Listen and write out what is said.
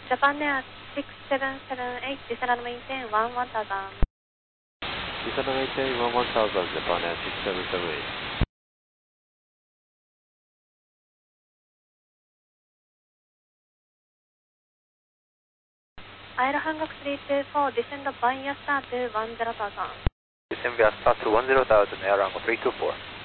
Japan Air 6778, descend and maintain 11,000. Descend and maintain 11,000, Japan Air 6778. Air Hancock 324, descend via star to 10,000. Descend via star to 10,000, Air Hancock 324.